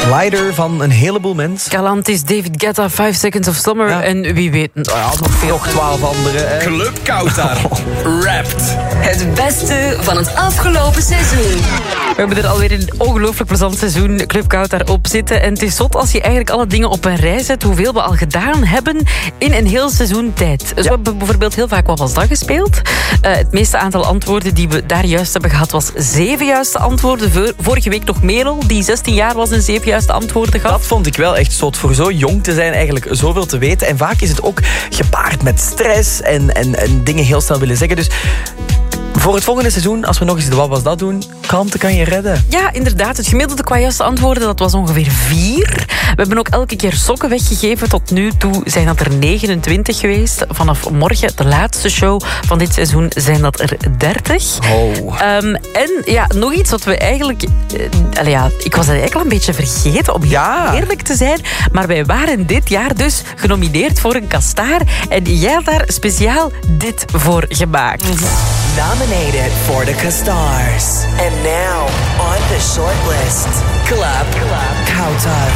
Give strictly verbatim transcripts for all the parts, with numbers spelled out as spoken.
Leider van een heleboel mensen. Galantis, David Guetta, Five Seconds of Summer. Ja. En wie weet, nou ja, nog veel. Nog twaalf andere. Hè. Club Kautar. Wrapped. Het beste van het afgelopen seizoen. We hebben er alweer een ongelooflijk plezant seizoen Club Kautar op zitten. En het is zot als je eigenlijk alle dingen op een rij zet, hoeveel we al gedaan hebben in een heel seizoen tijd. Dus ja. We hebben bijvoorbeeld heel vaak Wat was dat gespeeld. Uh, het meeste aantal antwoorden die we daar juist hebben gehad was zeven juiste antwoorden. Vorige week nog Merel, die zestien jaar was en zeven juiste antwoorden gaf. Dat vond ik wel echt zot. Voor zo jong te zijn eigenlijk zoveel te weten. En vaak is het ook gepaard met stress en, en, en dingen heel snel willen zeggen. Dus voor het volgende seizoen, als we nog eens de Wat was dat doen, kalmte kan je redden. Ja, inderdaad. Het gemiddelde qua juiste antwoorden, dat was ongeveer vier. We hebben ook elke keer sokken weggegeven. Tot nu toe zijn dat er negenentwintig geweest. Vanaf morgen, de laatste show van dit seizoen, zijn dat er dertig. Oh. Um, en ja, nog iets wat we eigenlijk... Uh, allee, ja, ik was het eigenlijk al een beetje vergeten, om ja. eerlijk te zijn. Maar wij waren dit jaar dus genomineerd voor een Kastaar. En jij had daar speciaal dit voor gemaakt. Mm-hmm. Nominated for the Castars. And now on the shortlist, Club Kautar.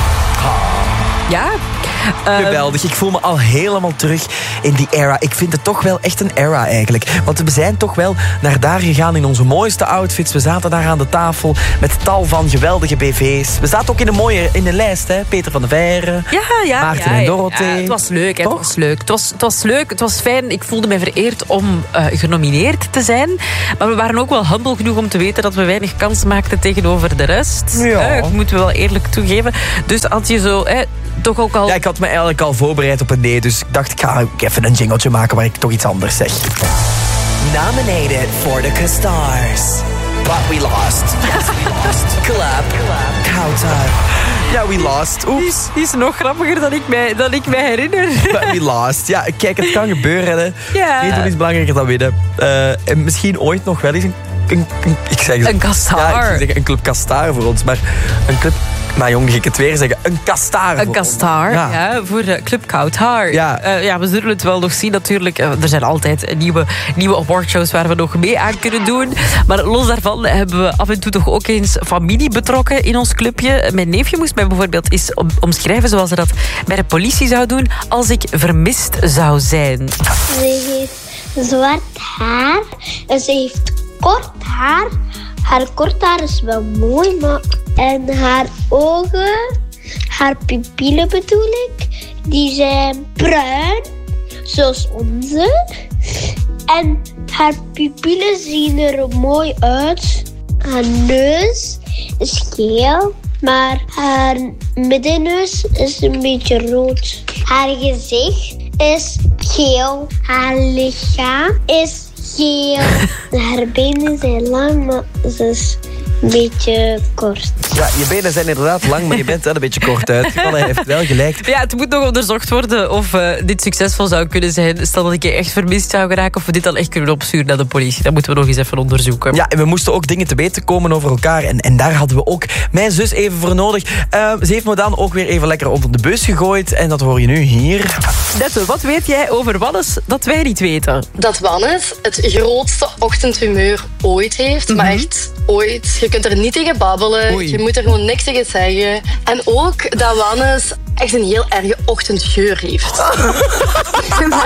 Ja. Uh, Geweldig. Ik voel me al helemaal terug in die era. Ik vind het toch wel echt een era eigenlijk. Want we zijn toch wel naar daar gegaan in onze mooiste outfits. We zaten daar aan de tafel met tal van geweldige B V's. We zaten ook in een mooie in de lijst, hè. Peter van der Veijren, ja, ja, Maarten ja, en Dorothee. Ja, het was leuk, hè. Het was leuk. Het was, het was leuk, het was fijn. Ik voelde me vereerd om uh, genomineerd te zijn. Maar we waren ook wel humble genoeg om te weten dat we weinig kans maakten tegenover de rest. Ja. Uh, dat moeten we wel eerlijk toegeven. Dus had je zo... Uh, toch ook al... Ja, ik had me eigenlijk al voorbereid op een nee, dus ik dacht, ik ga even een jingletje maken waar ik toch iets anders zeg. Nominated for the Castars. But we lost. Yes, we lost. Club Kautar. Ja, we lost. Oeps. Die is, die is nog grappiger dan ik mij, dan ik mij herinner. But we lost. Ja, kijk, het kan gebeuren. Hè. Ja. Meedoen is belangrijker dan winnen. Uh, en misschien ooit nog wel eens een... een, een ik zeg, een Kastaar. Ja, ik zou zeggen een Club Kastaar voor ons, maar een club... Maar jong, ik het weer zeggen. Een Kastaar. Een Kastaar, ja. ja. Voor uh, Club Kautar. Ja. Uh, ja, we zullen het wel nog zien natuurlijk. Uh, er zijn altijd nieuwe, nieuwe awardshows waar we nog mee aan kunnen doen. Maar los daarvan hebben we af en toe toch ook eens familie betrokken in ons clubje. Mijn neefje moest mij bijvoorbeeld eens omschrijven zoals ze dat bij de politie zou doen als ik vermist zou zijn. Ze heeft zwart haar en ze heeft kort haar. Haar kort haar is wel mooi, maar... En haar ogen, haar pupillen bedoel ik, die zijn bruin, zoals onze. En haar pupillen zien er mooi uit. Haar neus is geel, maar haar middenneus is een beetje rood. Haar gezicht is geel. Haar lichaam is geel. Haar benen zijn lang, maar ze is een beetje kort. Ja, je benen zijn inderdaad lang, maar je bent wel een beetje kort uit. Hij heeft wel gelijk. Ja, het moet nog onderzocht worden of uh, dit succesvol zou kunnen zijn. Stel dat ik je echt vermist zou geraken, of we dit dan echt kunnen opsturen naar de politie. Dat moeten we nog eens even onderzoeken. Ja, en we moesten ook dingen te weten komen over elkaar. En, en daar hadden we ook mijn zus even voor nodig. Uh, ze heeft me dan ook weer even lekker onder de bus gegooid. En dat hoor je nu hier. Nette, wat weet jij over Wannes dat wij niet weten? Dat Wannes het grootste ochtendhumeur ooit heeft. Mm-hmm. Maar echt ooit. Je kunt er niet tegen babbelen. Oei. Je moet er gewoon niks tegen zeggen. En ook dat Wannes echt een heel erge ochtendgeur heeft. maar,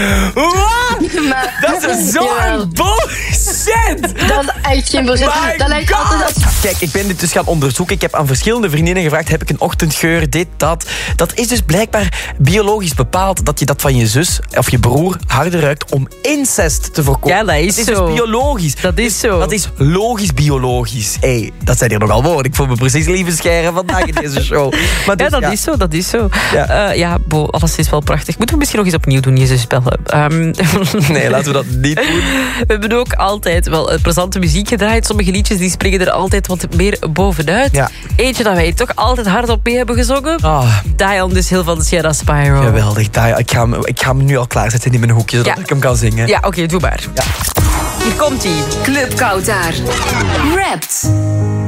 maar, dat is zo'n ja. bullshit! Dat is echt geen bullshit. My dat lijkt altijd als... Kijk, ik ben dit dus gaan onderzoeken. Ik heb aan verschillende vriendinnen gevraagd, heb ik een ochtendgeur, dit, dat. Dat is dus blijkbaar biologisch bepaald dat je dat van je zus of je broer harder ruikt om incest te voorkomen. Ja, dat is, dat is zo. Dus biologisch. Dat is zo. Dat is logisch biologisch. Hey, dat zijn hier nogal woorden. Ik voel me precies liefdescheren vandaag in deze show. Maar dus, ja, dat ja. is zo, dat is zo. Ja, uh, ja bo, alles is wel prachtig. Moeten we misschien nog eens opnieuw doen, Jezus spellen? Um, nee, laten we dat niet doen. We hebben ook altijd wel plezante muziek gedraaid. Sommige liedjes die springen er altijd wat meer bovenuit. Ja. Eentje dat wij toch altijd hardop mee hebben gezongen. Oh. Die on this hill van Sierra Spyro. Geweldig, die. Ik ga, hem, ik ga hem nu al klaarzetten in mijn hoekje, zodat ja. ik hem kan zingen. Ja, oké, okay, doe maar. Ja. Hier komt-ie. Club Kautar. Wrapped.